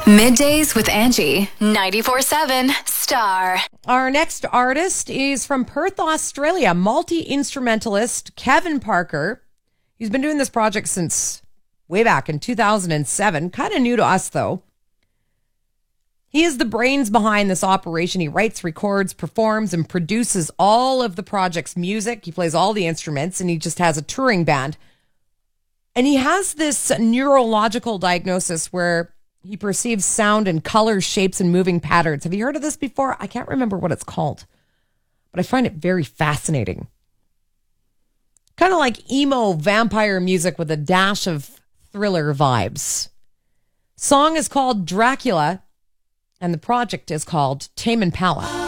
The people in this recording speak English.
Middays with Angie, 94.7 Star. Our next artist is from Perth, Australia, multi-instrumentalist Kevin Parker. He's been doing this project since way back in 2007. Kind of new to us, though. He is the brains behind this operation. He writes, records, performs, and produces all of the project's music. He plays all the instruments, and he just has a touring band. And he has this neurological diagnosis where he perceives sound and colors, shapes, and moving patterns. Have you heard of this before? I can't remember what it's called, but I find it very fascinating. Kind of like emo vampire music with a dash of thriller vibes. Song is called Dracula, and the project is called Tame Impala.